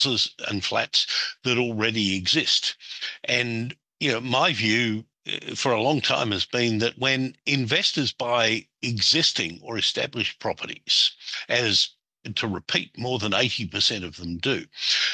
and flats that already exist. And, my view for a long time has been that when investors buy existing or established properties, as to repeat, more than 80% of them do,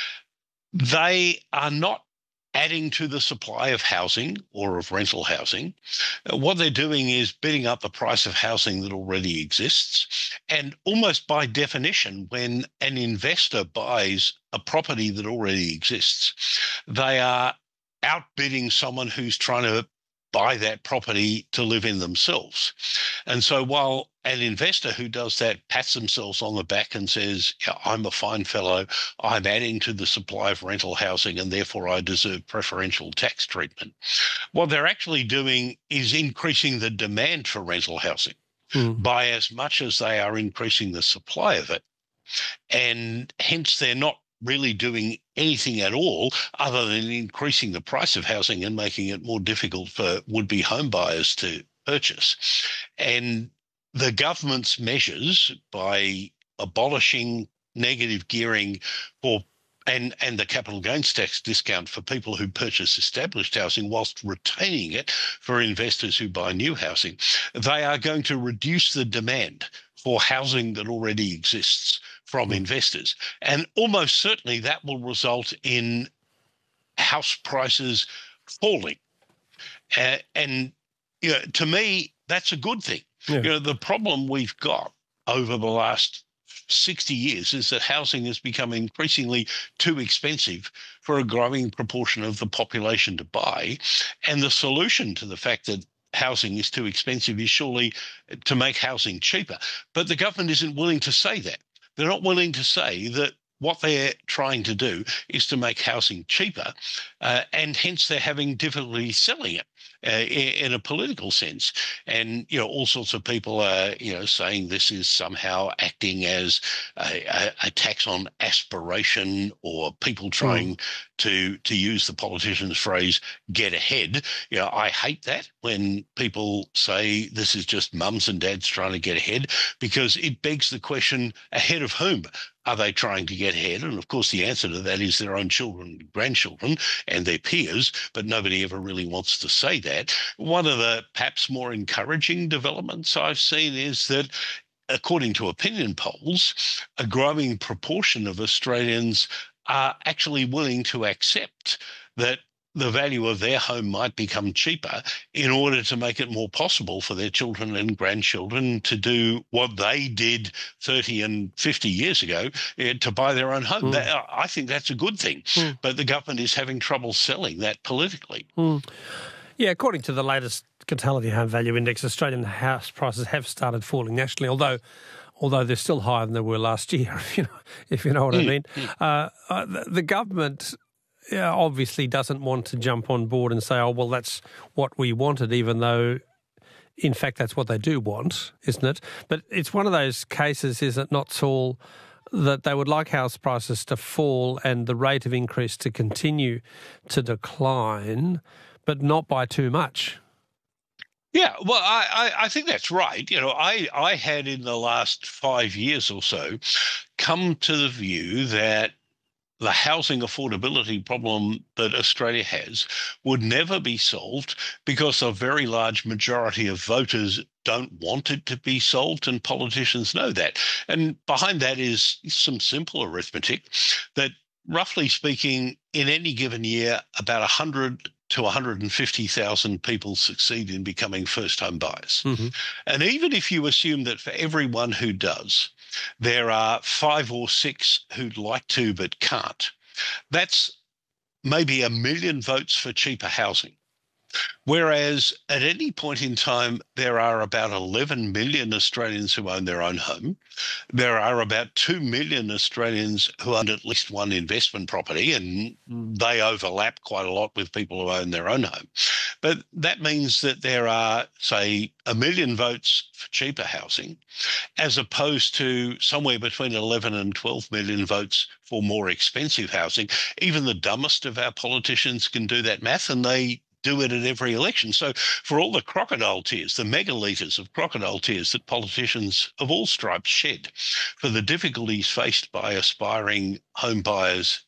they are not adding to the supply of housing or of rental housing. What they're doing is bidding up the price of housing that already exists. And almost by definition, when an investor buys a property that already exists, they are outbidding someone who's trying to buy that property to live in themselves. And so while an investor who does that pats themselves on the back and says, yeah, I'm a fine fellow, I'm adding to the supply of rental housing and therefore I deserve preferential tax treatment, what they're actually doing is increasing the demand for rental housing by as much as they are increasing the supply of it. And hence they're not really doing anything at all other than increasing the price of housing and making it more difficult for would-be home buyers to purchase. And the government's measures by abolishing negative gearing for and the capital gains tax discount for people who purchase established housing whilst retaining it for investors who buy new housing, they are going to reduce the demand for housing that already exists from investors. And almost certainly that will result in house prices falling. And to me, that's a good thing. Yeah. The problem we've got over the last 60 years is that housing has become increasingly too expensive for a growing proportion of the population to buy. And the solution to the fact that housing is too expensive is surely to make housing cheaper. But the government isn't willing to say that. They're not willing to say that what they're trying to do is to make housing cheaper, and hence they're having difficulty selling it in a political sense. And, all sorts of people are, saying this is somehow acting as a tax on aspiration, or people trying to use the politician's phrase, get ahead. I hate that when people say this is just mums and dads trying to get ahead, because it begs the question, ahead of whom are they trying to get ahead? And of course, the answer to that is their own children, grandchildren, and their peers, but nobody ever really wants to say that. One of the perhaps more encouraging developments I've seen is that, according to opinion polls, a growing proportion of Australians are actually willing to accept that the value of their home might become cheaper in order to make it more possible for their children and grandchildren to do what they did 30 and 50 years ago, to buy their own home. I think that's a good thing, but the government is having trouble selling that politically. Yeah, according to the latest Catality Home Value Index, Australian house prices have started falling nationally, although they're still higher than they were last year, if you know what I mean. The government obviously doesn't want to jump on board and say, oh, well, that's what we wanted, even though, in fact, that's what they do want, isn't it? But it's one of those cases, is it not, Saul, that they would like house prices to fall and the rate of increase to continue to decline, but not by too much? Yeah, well, I think that's right. I had in the last 5 years or so come to the view that the housing affordability problem that Australia has would never be solved because a very large majority of voters don't want it to be solved, and politicians know that. And behind that is some simple arithmetic that, roughly speaking, in any given year, about 100 to 150,000 people succeed in becoming first home buyers. And even if you assume that for everyone who does, there are 5 or 6 who'd like to but can't, that's maybe 1 million votes for cheaper housing. Whereas at any point in time, there are about 11 million Australians who own their own home. There are about 2 million Australians who own at least one investment property, and they overlap quite a lot with people who own their own home. But that means that there are, say, 1 million votes for cheaper housing, as opposed to somewhere between 11 and 12 million votes for more expensive housing. Even the dumbest of our politicians can do that math, and they do it at every election. So for all the crocodile tears, the megalitres of crocodile tears that politicians of all stripes shed for the difficulties faced by aspiring home buyers